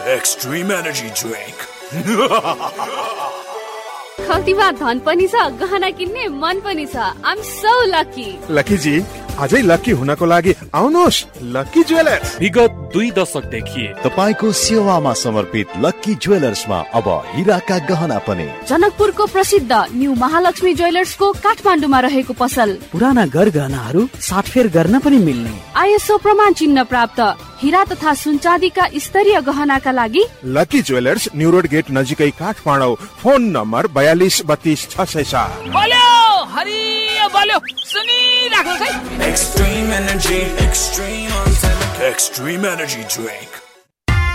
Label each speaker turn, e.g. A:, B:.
A: Extreme Energy Drink.
B: खल्तीमा धन पनि छ, गहना किन्ने मन पनि छ। I'm so lucky.
C: लकी जी, अझै लकी हुनको लागि आउनुहोस् लकी ज्वेलर्स।
D: विगत 2 दशकदेखि
E: तपाईको सेवामा समर्पित लकी ज्वेलर्समा अब हीराका गहना पनि।
B: जनकपुरको प्रसिद्ध न्यू महालक्ष्मी ज्वेलर्सको काठमाडौँमा रहेको पसल।
F: पुराना गरगहनाहरू साटफेर गर्न पनि मिल्ने।
B: ISO प्रमाण चिन्ह प्राप्त हीरा तथा सुनचाँदीका स्तरीय गहनाका लागि
C: lucky jewellers, new road get नजिकै काठमाडौँ। Phone number 42322607।
G: बोल्यो हरियो बोल्यो सुनिराख्नुहोस् है।
A: Extreme Energy, Extreme Energy Drink.